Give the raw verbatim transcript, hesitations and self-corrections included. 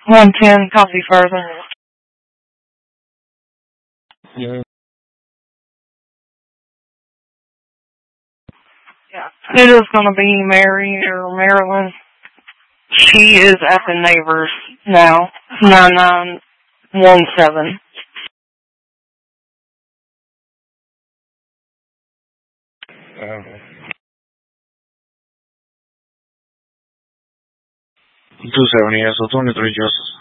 one ten, copy further. Yeah. Yeah. It is going to be Mary or Marilyn. She is at the neighbors now. nine nine one seven. Okay. two seventy, yes, so twenty-three justice.